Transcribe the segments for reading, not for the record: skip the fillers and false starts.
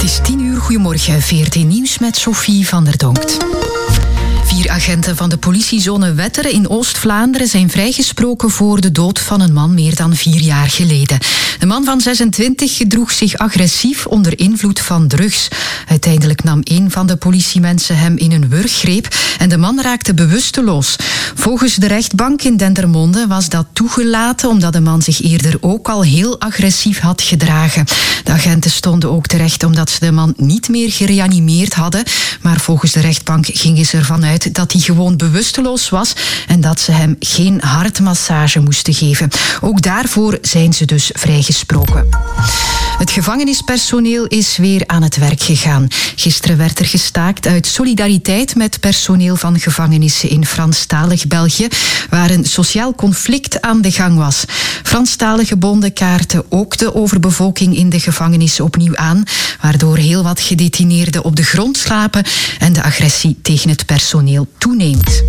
Het is 10:00, goedemorgen, VRT Nieuws met Sophie van der Donkt. 4 agenten van de politiezone Wetteren in Oost-Vlaanderen zijn vrijgesproken voor de dood van een man meer dan 4 jaar geleden. De man van 26 gedroeg zich agressief onder invloed van drugs. Uiteindelijk nam een van de politiemensen hem in een wurggreep en de man raakte bewusteloos. Volgens de rechtbank in Dendermonde was dat toegelaten omdat de man zich eerder ook al heel agressief had gedragen. De agenten stonden ook terecht omdat ze de man niet meer gereanimeerd hadden, maar volgens de rechtbank gingen ze ervan uit dat hij gewoon bewusteloos was en dat ze hem geen hartmassage moesten geven. Ook daarvoor zijn ze dus vrijgesproken. Het gevangenispersoneel is weer aan het werk gegaan. Gisteren werd er gestaakt uit solidariteit met personeel van gevangenissen in Franstalig België, waar een sociaal conflict aan de gang was. Franstalige bonden kaarten ook de overbevolking in de gevangenissen opnieuw aan, waardoor heel wat gedetineerden op de grond slapen en de agressie tegen het personeel toeneemt.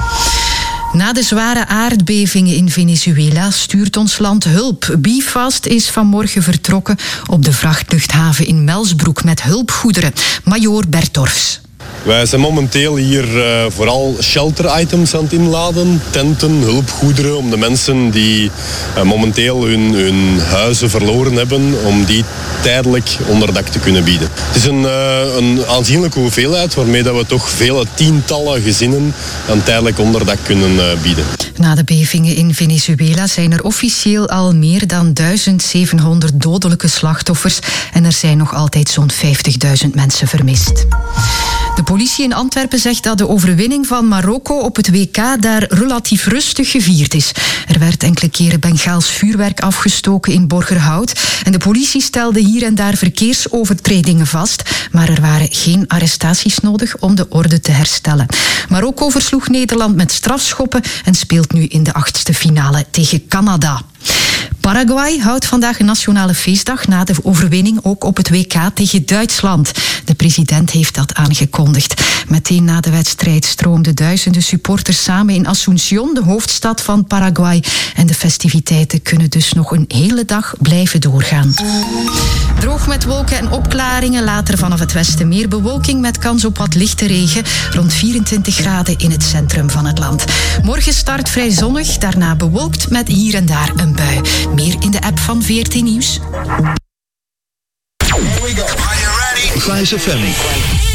Na de zware aardbevingen in Venezuela stuurt ons land hulp. Bifast is vanmorgen vertrokken op de vrachtluchthaven in Melsbroek met hulpgoederen. Major Bert Dorfs. Wij zijn momenteel hier vooral shelter-items aan het inladen. Tenten, hulpgoederen, om de mensen die momenteel hun huizen verloren hebben, om die tijdelijk onderdak te kunnen bieden. Het is een aanzienlijke hoeveelheid waarmee dat we toch vele tientallen gezinnen een tijdelijk onderdak kunnen bieden. Na de bevingen in Venezuela zijn er officieel al meer dan 1700 dodelijke slachtoffers en er zijn nog altijd zo'n 50.000 mensen vermist. De politie in Antwerpen zegt dat de overwinning van Marokko op het WK daar relatief rustig gevierd is. Er werd enkele keren Bengaals vuurwerk afgestoken in Borgerhout en de politie stelde hier en daar verkeersovertredingen vast, maar er waren geen arrestaties nodig om de orde te herstellen. Marokko versloeg Nederland met strafschoppen en speelt nu in de 8e finale tegen Canada. Paraguay houdt vandaag een nationale feestdag na de overwinning ook op het WK tegen Duitsland. De president heeft dat aangekondigd. Meteen na de wedstrijd stroomden duizenden supporters samen in Asunción, de hoofdstad van Paraguay. En de festiviteiten kunnen dus nog een hele dag blijven doorgaan. Droog met wolken en opklaringen, later vanaf het westen meer bewolking met kans op wat lichte regen. Rond 24 graden in het centrum van het land. Morgen start vrij zonnig, daarna bewolkt met hier en daar een bui. Meer in de app van VRT Nieuws. Here we go. Are you ready? Vice FM.